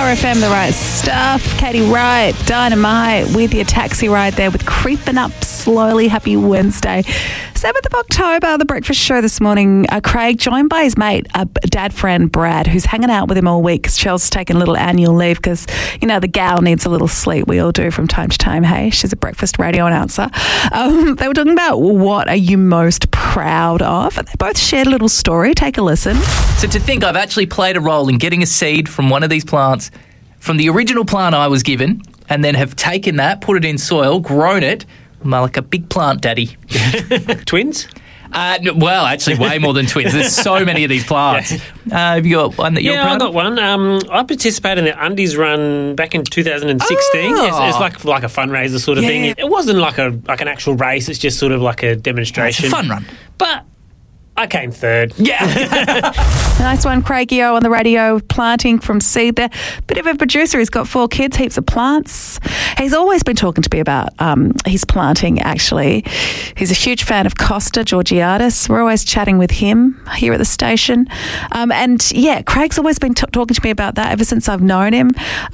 Power FM, the right stuff. Katie Wright, Dynamite with your taxi ride there with Creeping Up Slowly. Happy Wednesday. 7th of October, the breakfast show this morning. Craig joined by his mate, dad friend Brad, who's hanging out with him all week because Chel's taking a little annual leave because, you know, the gal needs a little sleep. We all do from time to time. Hey, she's a breakfast radio announcer. They were talking about what are you most proud of? And they both shared a little story. Take a listen. So to think I've actually played a role in getting a seed from one of these plants, from the original plant I was given, and then have taken that, put it in soil, grown it. I'm like a big plant daddy. Twins? Well, actually, way more than twins. There's so many of these plants. Have you got one that you're proud I got one. I participated in the Undies run back in 2016. Oh. It's like a fundraiser sort of thing. It wasn't like an actual race. It's just sort of like a demonstration. It's a fun run. But I came third. Yeah. Nice one, Craigio on the radio, planting from seed there. Bit of a producer. He's got 4 kids, heaps of plants. He's always been talking to me about his planting, actually. He's a huge fan of Costa Georgiadis. We're always chatting with him here at the station. And, yeah, Craig's always been talking to me about that ever since I've known him.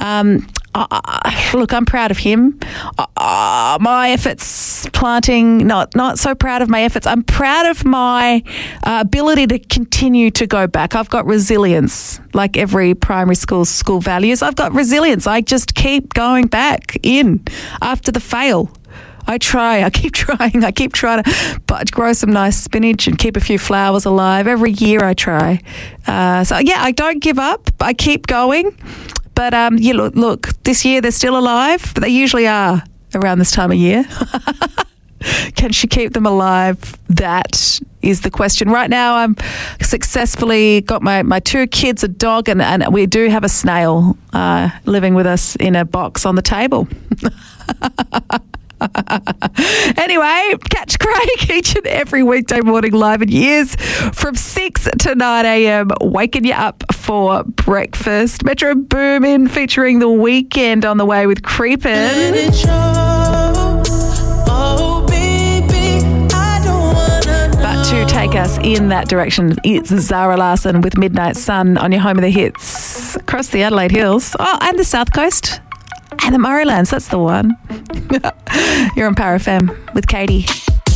Look, I'm proud of him. My efforts planting, not so proud of my efforts. I'm proud of my ability to continue to go back. I've got resilience, like every primary school values. I've got resilience. I just keep going back in after the fail. I keep trying to grow some nice spinach and keep a few flowers alive. Every year I try. I don't give up. I keep going. But look, this year they're still alive, but they usually are around this time of year. Can she keep them alive? That is the question. Right now, I'm successfully got my 2 kids, a dog, and we do have a snail living with us in a box on the table. Anyway, catch Craig each and every weekday morning live in years from 6 to 9 a.m, waking you up for breakfast. Metro Boomin featuring The Weekend on the way with Creepin'. But to take us in that direction, it's Zara Larsson with Midnight Sun on your home of the hits across the Adelaide Hills. Oh, and the South Coast. And the Murraylands, that's the one. You're on Power FM with Katie.